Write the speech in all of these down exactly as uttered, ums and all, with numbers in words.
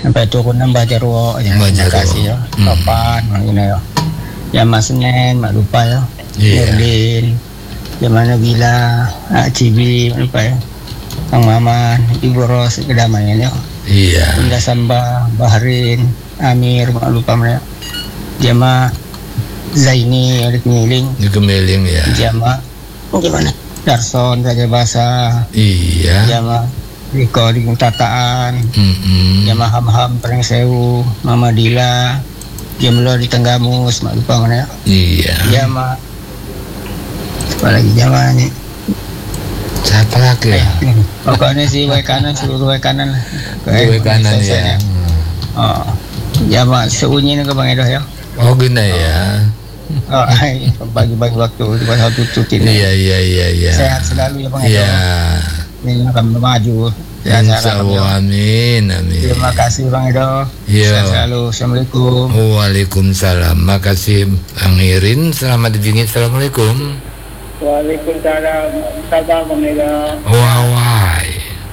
sampai turun Mbak Jarwo ya. Terima kasih ya. Topan ngene ya. Ya Mas Senen, Mak Lupa ya. Nurdin. Gimana bila Cibi lupa ya. Kang Maman, Ibu Ros kedamaian ya. Iya. Bunda Samba, Bahrin, Amir, Mak Lupa ya. Jama Zaini ada Kemiling. Di Kemiling ya. Jama gimana? Darson Raja Basa. Iya. Jama Riko di Tataan. Mm-hmm. Jama Ham-Ham Pereng Sewu, Mama Dila. Jama di Tenggamus, Mak Lupa mana ya? Iya. Jama apa lagi Jama ini? Siapa lagi ya? Pokoknya sih W kanan seluruh W kanan. W kanan ya. Oh. Jama seunyi nih ke Bang Edo ya. Oh gini ya. Oh, bagi-bagi waktu di satu cuti. Iya iya iya iya. Sehat selalu ya Bang Edo. Iya. Ini akan maju. Insya Allah, amin amin. Terima kasih Bang Edo. Iya. Sehat selalu. Assalamualaikum. Waalaikumsalam. Makasih Bang Irin. Selamat dibingit. Assalamualaikum. Waalaikumsalam. Sabar Bang Edo. Wawai.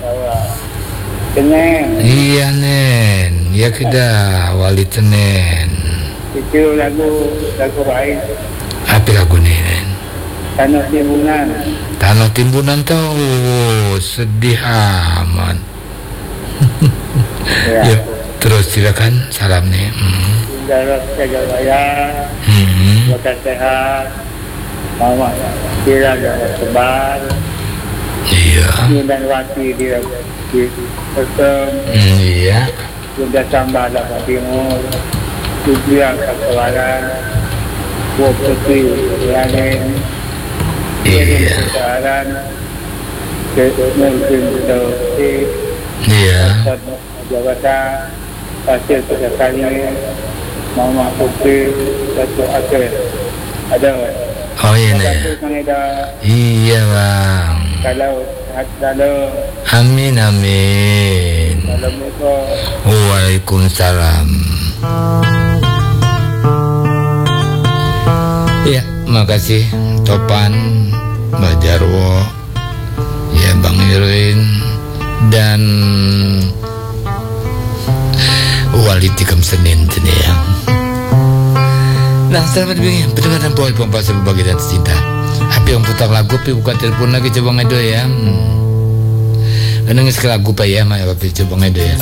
Tenen. Iya Nen. Ya kita wali Tenen. Itu lagu lagu lain. Apa lagu nih Nen? Tanah Timbunan. Tanah Timbunan tuh sedih amat. Ya. Ya, terus silakan salam nih. Hmm. Darah Jaya. Hmm. Semoga sehat. Mama kira ada sebar. Iya. Dan wati dia di Pertem. Hmm, iya. Sudah tambah dapat timur. Tujuan kesalahan. Buat putih yang Iya. kesalahan. Mungkin seperti Iya. jabatan hasil kesesakannya Mama Putih satu akhir ada. Oh iya nih. Iya Bang. Kalau kalau Amin amin. Assalamualaikum. Waalaikumsalam. Ya, makasih Topan, Mbak Jarwo, ya Bang Irwin dan Wali Tikam Senin ini ya. Nah, selamat pagi pendengar dan poin pompa berbagi dan cinta. Api yang putar lagu, api buka telepon lagi coba ngedo ya. Hmm. Nangis ke lagu pak ya, maya api coba ngedo ya.